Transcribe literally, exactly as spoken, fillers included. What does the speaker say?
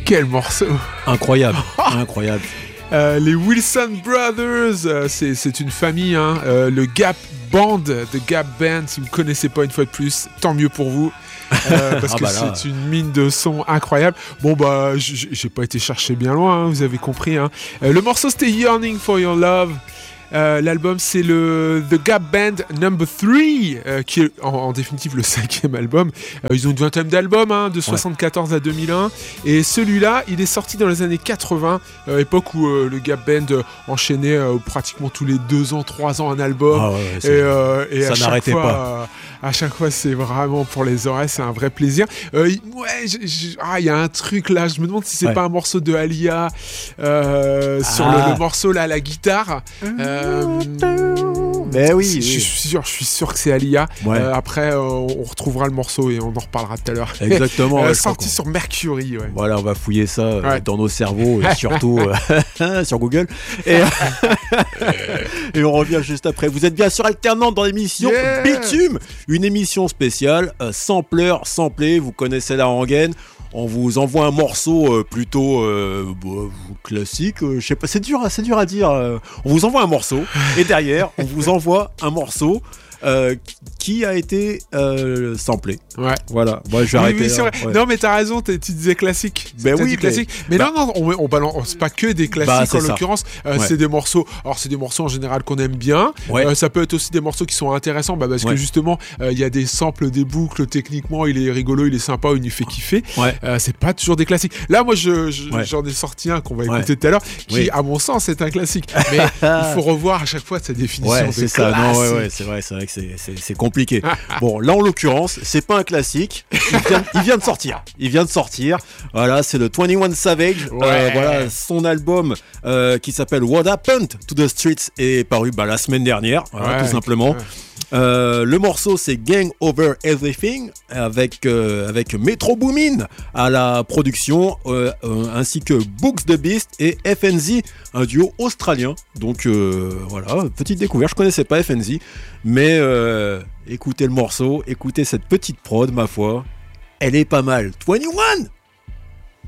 quel morceau. Incroyable, incroyable. Euh, les Wilson Brothers, euh, c'est, c'est une famille, hein. euh, le Gap Band, The Gap Band, si vous ne connaissez pas une fois de plus, tant mieux pour vous. Euh, parce ah que bah c'est une mine de son incroyable. Bon bah j- j'ai pas été chercher bien loin, hein, vous avez compris. Hein. Euh, le morceau c'était Yearning for Your Love. Euh, l'album c'est le The Gap Band Number three euh, qui est en, en définitive le cinquième album. Euh, ils ont une vingtaine d'albums hein, de soixante-quatorze ouais. à deux mille un et celui-là il est sorti dans les années quatre-vingts, euh, époque où euh, le Gap Band euh, enchaînait euh, pratiquement tous les deux ans, trois ans un album. Ah ouais, ouais, et, euh, et ça à n'arrêtait chaque fois, pas. Euh, à chaque fois c'est vraiment pour les oreilles, c'est un vrai plaisir. Euh, ouais, j- j- ah il y a un truc là, je me demande si c'est ouais. pas un morceau de Alia euh, ah. sur le, le morceau là, la guitare. Euh, Euh, mais oui, je oui. suis sûr, je suis sûr que c'est Alia. Ouais. Euh, après, euh, on retrouvera le morceau et on en reparlera tout à l'heure. Exactement. euh, ouais, sorti sur Mercury. Ouais. Voilà, on va fouiller ça euh, ouais. dans nos cerveaux, et surtout euh, sur Google. Et, et on revient juste après. Vous êtes bien sûr alternante dans l'émission yeah. Bitume, une émission spéciale euh, sampler, samplé. Vous connaissez la rengaine. On vous envoie un morceau euh, plutôt euh, bah, classique, euh, je sais pas, c'est dur, c'est dur à dire. Euh, on vous envoie un morceau et derrière, on vous envoie un morceau euh, qui a été euh, samplé. Ouais. Voilà. Moi, je vais oui, arrêter. Oui, c'est vrai. Hein, ouais. Non, mais t'as raison. Tu disais classique. Ben oui, classique. Mais, mais bah, non, non, on, on balance pas que des classiques bah, en l'occurrence. Euh, ouais. C'est des morceaux. Alors, c'est des morceaux en général qu'on aime bien. Ouais. Euh, ça peut être aussi des morceaux qui sont intéressants, bah, parce ouais. que justement, il euh, y a des samples, des boucles. Techniquement, il est rigolo, il est sympa, il nous fait kiffer. Ouais. Euh, c'est pas toujours des classiques. Là, moi, je, je, ouais. j'en ai sorti un qu'on va écouter ouais. tout à l'heure, qui, oui. à mon sens, est un classique. Mais il faut revoir à chaque fois sa définition. Ouais, de c'est classique. ça. Non, ouais, ouais, c'est vrai, c'est vrai que c'est, c'est, c'est compliqué. Bon, là, en l'occurrence, c'est pas un classique. Il vient, il vient de sortir. Il vient de sortir. Voilà, c'est le vingt et un Savage. Ouais. Euh, voilà, son album euh, qui s'appelle What Happened to the Streets est paru bah, la semaine dernière, voilà, ouais, tout simplement. Ouais. Euh, le morceau c'est Gang Over Everything avec euh, avec Metro Boomin à la production euh, euh, ainsi que Books the Beast et F N Z, un duo australien. Donc euh, voilà, petite découverte. Je connaissais pas F N Z, mais euh, écoutez le morceau, écoutez cette petite prod, ma foi, elle est pas mal. vingt et un